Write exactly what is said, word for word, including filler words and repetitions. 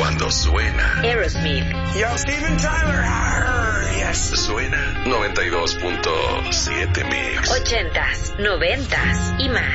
Cuando suena Aerosmith. Yo, Steven Tyler. Arr, yes. Suena noventa y dos punto siete Mix. Ochentas, noventas y más.